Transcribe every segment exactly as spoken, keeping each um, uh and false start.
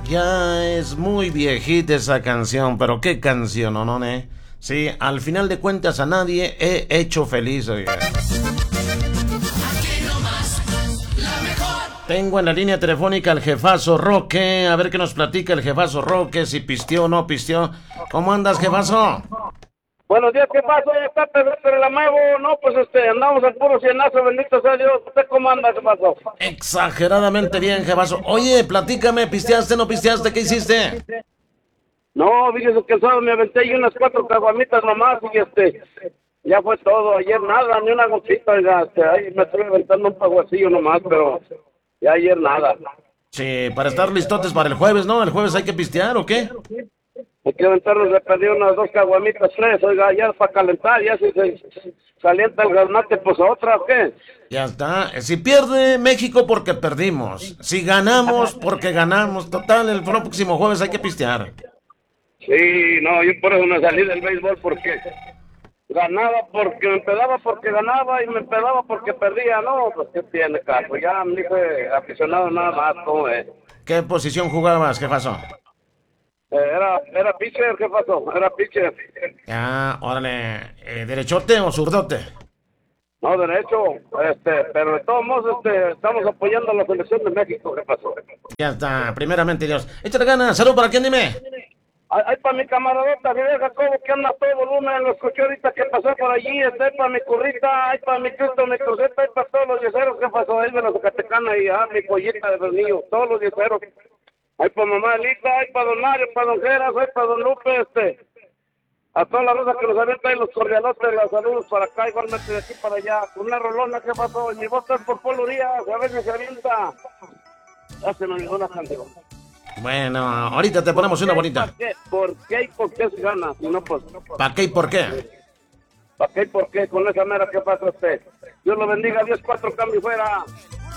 Ya es muy viejita esa canción, pero qué canción, ¿no, no, eh? Sí, al final de cuentas a nadie he hecho feliz, oiga. Tengo en la línea telefónica al jefazo Roque, a ver qué nos platica el jefazo Roque, si pisteó o no pisteó. ¿Cómo andas, jefazo? Buenos días, ¿qué pasa? Ya está Pedro el amago, no, pues este, andamos al puro cienazo, bendito sea Dios. ¿Usted cómo anda, qué pasó? Exageradamente bien, jefazo. Oye, platícame, ¿pisteaste, no pisteaste? ¿Qué hiciste? No, fíjese que el sábado me aventé ahí unas cuatro caguamitas nomás y este, ya fue todo. Ayer nada, ni una gotita, oiga, este, ahí me estoy aventando un paguacillo nomás, pero ya ayer nada. Sí, para estar listotes para el jueves, ¿no? ¿El jueves hay que pistear o qué? Hay que aventarnos, le pedí unas dos caguamitas, tres, oiga, ya para calentar, ya si se calienta el garnate, pues otra, ¿o qué? Ya está. Si pierde México, porque perdimos. Si ganamos, porque ganamos. Total, el próximo jueves hay que pistear. Sí, no, yo por eso me salí del béisbol, porque ganaba porque me empedaba porque ganaba y me empedaba porque perdía, no, pues qué tiene, caso, ya me dije aficionado nada más, ¿cómo es? ¿Qué posición jugabas, jefazo? Eh, era, era pitcher, ¿qué pasó? Era pitcher. Ya, órale. Eh, ¿Derechote o zurdote? No, derecho, este, pero de todos modos, este, estamos apoyando a la selección de México, ¿qué pasó? Ya está, primeramente Dios. Échale ganas, salud para quién, dime. Ay, ay, para mi camaradota Fidel Jacobo, que anda a todo volumen, lo escuché ahorita que pasó por allí, este, para mi currita, ay, para mi Cristo, mi cruceta, ay, para todos los yeseros que pasó ahí de la Zacatecana y ah, mi pollita de Bernillo, todos los yeseros. Ay, para mamá Elita, ay, para don Mario, para don Geras, ay, para don Lupe, este, a toda la raza que nos avienta ahí los cordialotes, los saludos para acá, igualmente de aquí para allá, con una rolona, ¿qué pasó? Y mi voz es por Polo Díaz, a veces se avienta, ya se me olvidó la canción. Bueno, ahorita te ponemos una bonita. ¿Por qué? ¿Por qué y por qué se gana? Si no, pues, ¿Para qué y por qué? ¿para qué y por qué? Con esa mera, ¿qué pasa usted? Dios lo bendiga, diez cuatro, cambio fuera.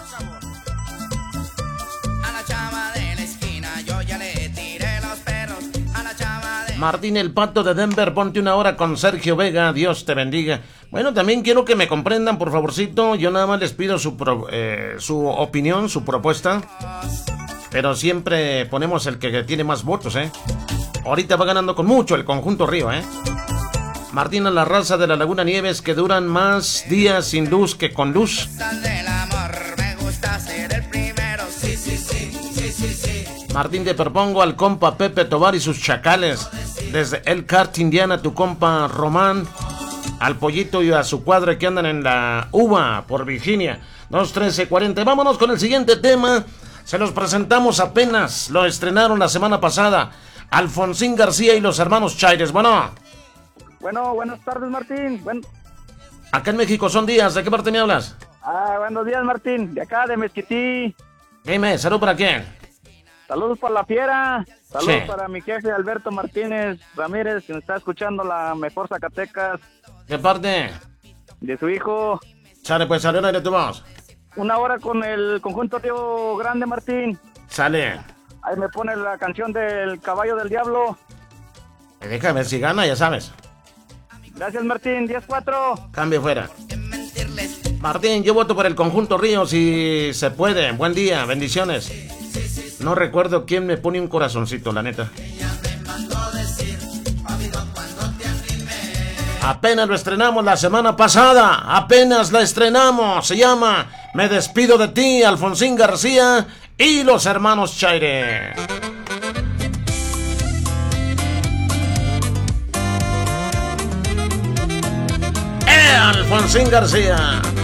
A la chava de la esquina yo ya le tiré los perros. A la chava de... Martín el Pato de Denver, ponte una hora con Sergio Vega, Dios te bendiga. Bueno, también quiero que me comprendan, por favorcito, yo nada más les pido su, pro, eh, su opinión, su propuesta, pero siempre ponemos el que tiene más votos, ¿eh? Ahorita va ganando con mucho el conjunto Río, ¿eh? Martín a la raza de la Laguna Nieves, que duran más días sin luz que con luz. del amor, me gusta ser el primero. Sí, sí, sí, sí, sí, sí. Martín, te propongo al compa Pepe Tobar y sus chacales. Desde Elkhart, Indiana, tu compa Román. Al pollito y a su cuadre que andan en la uva por Virginia. dos trece cuarenta. Vámonos con el siguiente tema. Se los presentamos apenas. Lo estrenaron la semana pasada. Alfonsín García y los hermanos Chaires. Bueno. Bueno, buenas tardes, Martín. Buen... Acá en México son días. ¿De qué parte me hablas? Ah, buenos días, Martín. De acá, de Mezquití. Dime, ¿salud para quién? Saludos para la fiera. Saludos Sí. para mi jefe Alberto Martínez Ramírez, que nos está escuchando la mejor Zacatecas. ¿Qué parte? De su hijo. Sale, pues, sale, aire tu voz. Una hora con el conjunto Río Grande, Martín. Sale. Ahí me pone la canción del Caballo del Diablo. Déjame ver si gana, ya sabes. Gracias, Martín. diez cuatro. Cambio fuera. Martín, yo voto por el conjunto Río si se puede. Buen día, bendiciones. No recuerdo quién me pone un corazoncito, la neta. Apenas lo estrenamos la semana pasada. Apenas la estrenamos. Se llama Me despido de ti, Alfonsín García y los hermanos Chaire. ¡Eh, Alfonsín García!